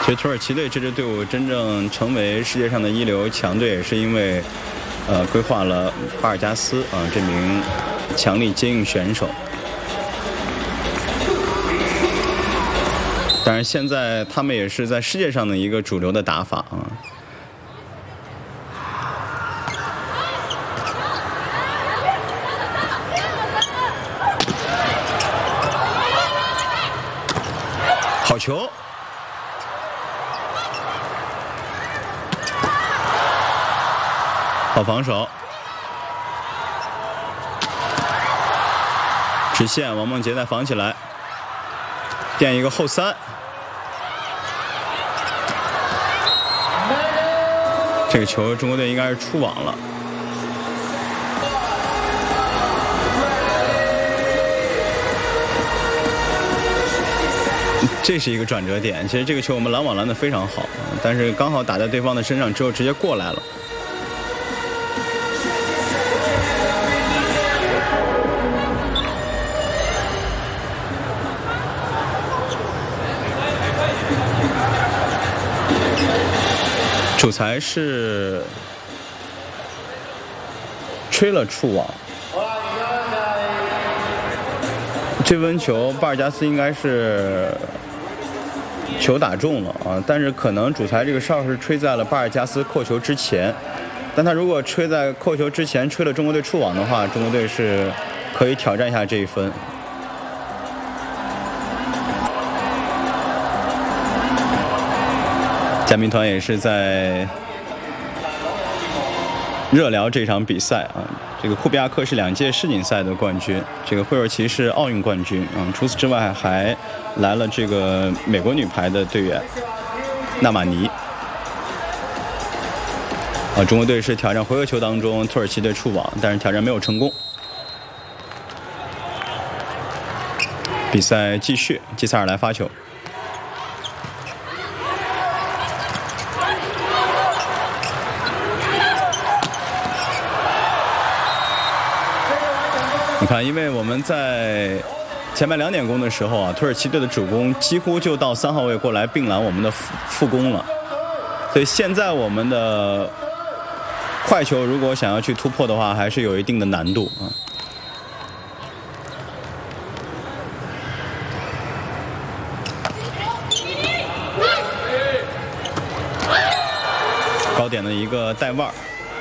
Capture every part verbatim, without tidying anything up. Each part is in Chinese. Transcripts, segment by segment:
其实土耳其队这支队伍真正成为世界上的一流强队，也是因为，呃，规划了巴尔加斯啊、呃、这名强力接应选手。当然，现在他们也是在世界上的一个主流的打法啊。好球！好防守，直线，王梦洁再防起来，垫一个后三，这个球中国队应该是出网了。这是一个转折点，其实这个球我们拦网拦得非常好，但是刚好打在对方的身上之后直接过来了。主裁是吹了触网，这温球巴尔加斯应该是球打中了啊，但是可能主裁这个哨是吹在了巴尔加斯扣球之前，但他如果吹在扣球之前吹了中国队触网的话，中国队是可以挑战一下这一分。嘉宾团也是在热聊这场比赛啊。这个库比亚克是两届世锦赛的冠军，这个惠若琪是奥运冠军。嗯，除此之外还来了这个美国女排的队员纳马尼。啊，中国队是挑战回合球当中土耳其队触网，但是挑战没有成功。比赛继续，基萨尔来发球。你看，因为我们在前半两点攻的时候啊，土耳其队的主攻几乎就到三号位过来并拦我们的副副攻了，所以现在我们的快球如果想要去突破的话，还是有一定的难度啊。高点的一个带腕儿。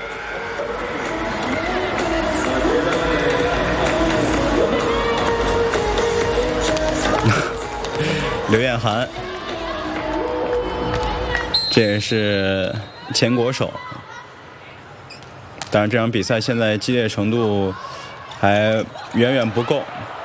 刘晏涵，这也是前国手。当然，这场比赛现在激烈程度还远远不够。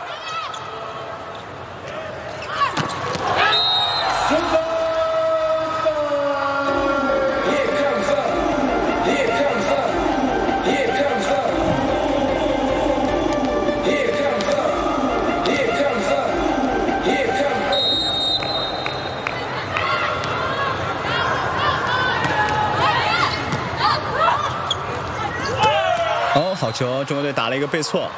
好球！中国队打了一个背错。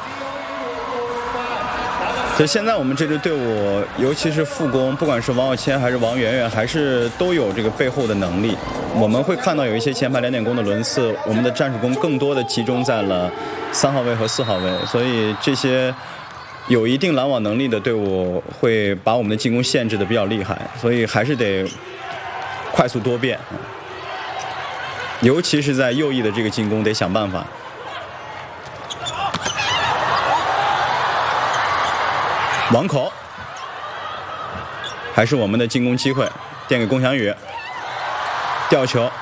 所以现在我们这支队伍，尤其是副攻，不管是王晓谦还是王媛媛，还是都有这个背后的能力。我们会看到有一些前排两点攻的轮次，我们的战术攻更多的集中在了三号位和四号位，所以这些有一定拦网能力的队伍会把我们的进攻限制的比较厉害，所以还是得快速多变，尤其是在右翼的这个进攻得想办法。网口，还是我们的进攻机会，垫给龚翔宇，吊球，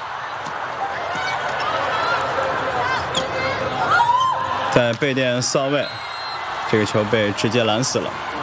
在背垫四号位，这个球被直接拦死了。